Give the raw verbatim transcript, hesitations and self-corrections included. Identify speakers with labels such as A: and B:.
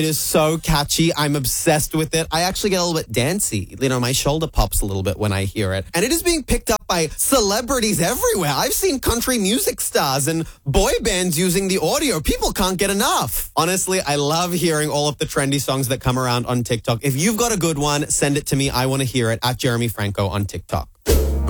A: It is so catchy. I'm obsessed with it. I actually get a little bit dancey. You know, my shoulder pops a little bit when I hear it. And it is being picked up by celebrities everywhere. I've seen country music stars and boy bands using the audio. People can't get enough. Honestly, I love hearing all of the trendy songs that come around on TikTok. If you've got a good one, send it to me. I want to hear it at Jeremy Franco on TikTok.